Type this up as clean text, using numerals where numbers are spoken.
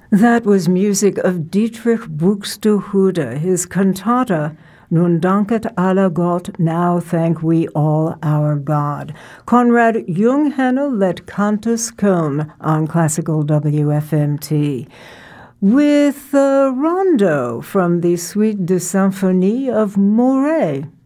That was music of Dietrich Buxtehude, his cantata, Nun danket aller Gott, now thank we all our God. Konrad Junghannel led Cantus Köln on Classical WFMT. With a rondo from the Suite de Symphonie of Mouret.